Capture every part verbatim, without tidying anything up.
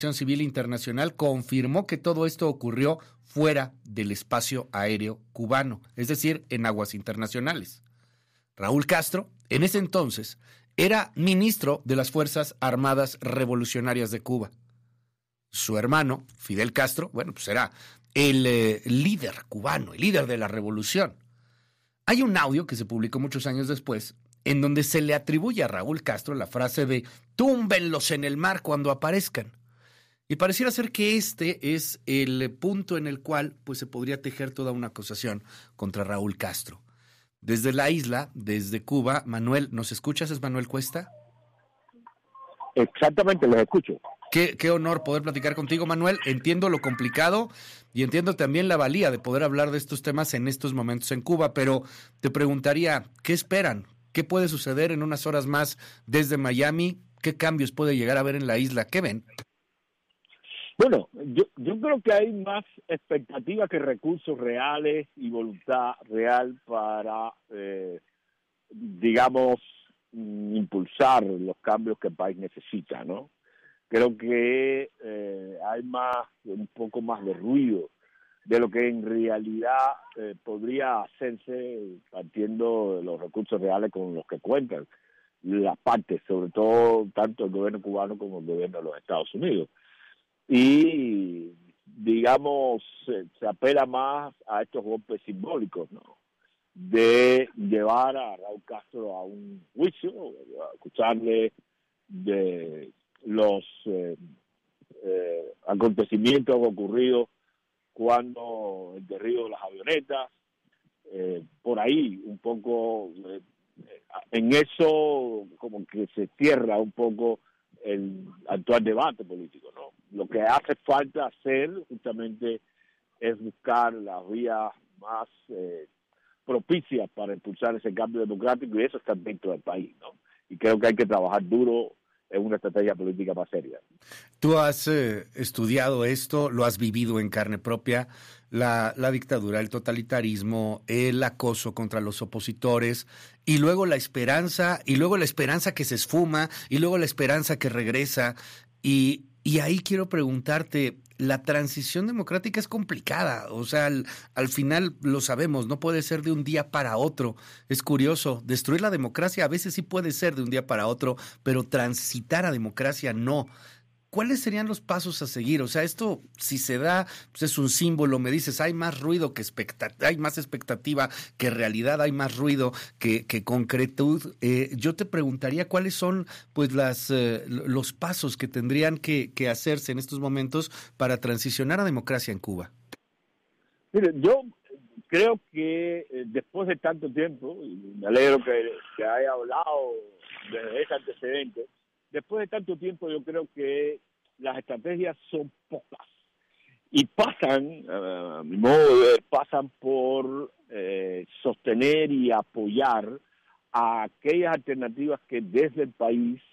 Civil Internacional confirmó que todo esto ocurrió fuera del espacio aéreo cubano, es decir, en aguas internacionales. Raúl Castro, en ese entonces, era ministro de las Fuerzas Armadas Revolucionarias de Cuba. Su hermano, Fidel Castro, bueno, pues era el eh, líder cubano, el líder de la revolución. Hay un audio que se publicó muchos años después, en donde se le atribuye a Raúl Castro la frase de "túmbenlos en el mar cuando aparezcan". Y pareciera ser que este es el punto en el cual pues, se podría tejer toda una acusación contra Raúl Castro. Desde la isla, desde Cuba, Manuel, ¿nos escuchas? ¿Es Manuel Cuesta? Exactamente, los escucho. Qué, qué honor poder platicar contigo, Manuel. Entiendo lo complicado y entiendo también la valía de poder hablar de estos temas en estos momentos en Cuba, pero te preguntaría, ¿qué esperan? ¿Qué puede suceder en unas horas más desde Miami? ¿Qué cambios puede llegar a ver en la isla? ¿Qué ven? Bueno, yo, yo creo que hay más expectativa que recursos reales y voluntad real para, eh, digamos, impulsar los cambios que el país necesita, ¿no? Creo que eh, hay más, un poco más de ruido de lo que en realidad eh, podría hacerse partiendo de los recursos reales con los que cuentan las partes, sobre todo tanto el gobierno cubano como el gobierno de los Estados Unidos. Y, digamos, se, se apela más a estos golpes simbólicos, ¿no? De llevar a Raúl Castro a un juicio, a acusarle de los eh, eh, acontecimientos ocurridos cuando el derribo de las avionetas, eh, por ahí un poco, eh, en eso como que se cierra un poco el actual debate político, ¿no? Lo que hace falta hacer justamente es buscar las vías más eh, propicias para impulsar ese cambio democrático, y eso está dentro del país, ¿no? Y creo que hay que trabajar duro en una estrategia política más seria. Tú has eh, estudiado esto, lo has vivido en carne propia, la, la dictadura, el totalitarismo, el acoso contra los opositores, y luego la esperanza, y luego la esperanza que se esfuma, y luego la esperanza que regresa. Y, y ahí quiero preguntarte, la transición democrática es complicada, o sea, al, al final lo sabemos, no puede ser de un día para otro. Es curioso, destruir la democracia a veces sí puede ser de un día para otro, pero transitar a democracia no. ¿Cuáles serían los pasos a seguir? O sea, esto, si se da, pues es un símbolo, me dices, hay más ruido que expectativa, hay más expectativa que realidad, hay más ruido que, que concretud. Eh, yo te preguntaría cuáles son, pues, las eh, los pasos que tendrían que, que hacerse en estos momentos para transicionar a democracia en Cuba. Mire, yo creo que eh, después de tanto tiempo, y me alegro que, que haya hablado desde ese antecedente, después de tanto tiempo yo creo que las estrategias son pocas y pasan, uh, a mi modo de ver, pasan por eh, sostener y apoyar a aquellas alternativas que desde el país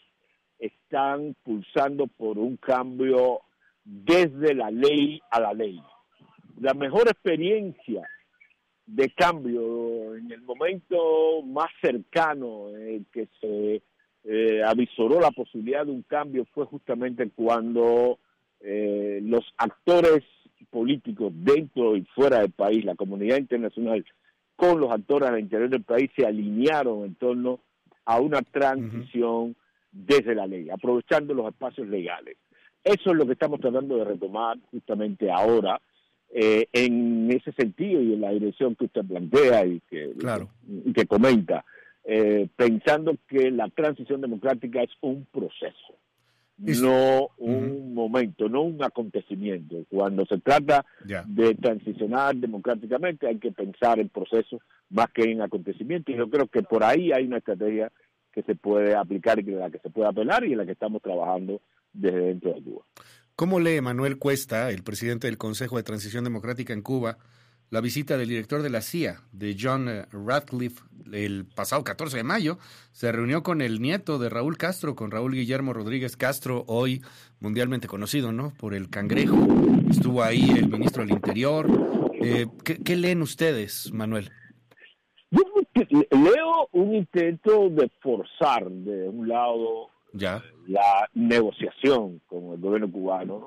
están pulsando por un cambio desde la ley a la ley. La mejor experiencia de cambio en el momento más cercano en el que se Eh, avisoró la posibilidad de un cambio fue justamente cuando eh, los actores políticos dentro y fuera del país, la comunidad internacional, con los actores al interior del país se alinearon en torno a una transición uh-huh. desde la ley, aprovechando los espacios legales. Eso es lo que estamos tratando de retomar justamente ahora, eh, en ese sentido y en la dirección que usted plantea y que, claro. y que comenta. Eh, pensando que la transición democrática es un proceso, es, no un uh-huh. momento, no un acontecimiento. Cuando se trata yeah. de transicionar democráticamente hay que pensar en procesos más que en acontecimientos, y yo creo que por ahí hay una estrategia que se puede aplicar y de la que se puede apelar y en la que estamos trabajando desde dentro de Cuba. ¿Cómo lee Manuel Cuesta, el presidente del Consejo de Transición Democrática en Cuba, la visita del director de la C I A, de John Ratcliffe, el pasado catorce de mayo? Se reunió con el nieto de Raúl Castro, con Raúl Guillermo Rodríguez Castro, hoy mundialmente conocido, ¿no?, por el Cangrejo. Estuvo ahí el ministro del Interior. Eh, ¿qué, ¿Qué leen ustedes, Manuel? Yo leo un intento de forzar, de un lado, Ya. la negociación con el gobierno cubano